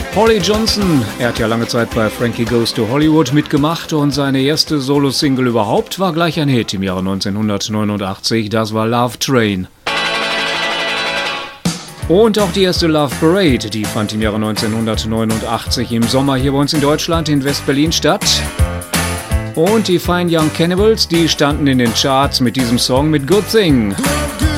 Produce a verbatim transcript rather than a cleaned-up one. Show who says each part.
Speaker 1: Holly Johnson, er hat ja lange Zeit bei Frankie Goes to Hollywood mitgemacht und seine erste Solo-Single überhaupt war gleich ein Hit im Jahre neunzehnhundertneunundachtzig, das war Love Train. Und auch die erste Love Parade, die fand im Jahre neunzehnhundertneunundachtzig im Sommer hier bei uns in Deutschland in West-Berlin statt. Und die Fine Young Cannibals, die standen in den Charts mit diesem Song mit Good Thing.